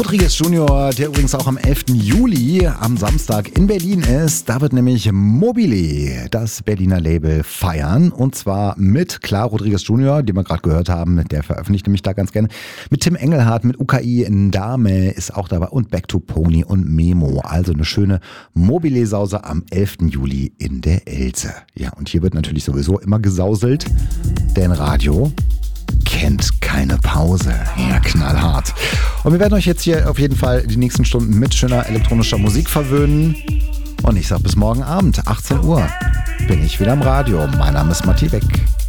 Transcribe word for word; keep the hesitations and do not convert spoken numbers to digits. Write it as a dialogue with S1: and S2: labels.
S1: Rodriguez Junior, der übrigens auch am elften Juli am Samstag in Berlin ist. Da wird nämlich Mobile, das Berliner Label, feiern. Und zwar mit, klar, Rodriguez Junior, den wir gerade gehört haben, der veröffentlicht nämlich da ganz gerne. Mit Tim Engelhardt, mit U K I, Ndame ist auch dabei und Back to Pony und Memo. Also eine schöne Mobile-Sause am elften Juli in der Elze. Ja, und hier wird natürlich sowieso immer gesauselt, denn Radio kennt keine Pause. Ja, knallhart. Und wir werden euch jetzt hier auf jeden Fall die nächsten Stunden mit schöner elektronischer Musik verwöhnen. Und ich sag bis morgen Abend, achtzehn Uhr, bin ich wieder am Radio. Mein Name ist Matti Beck.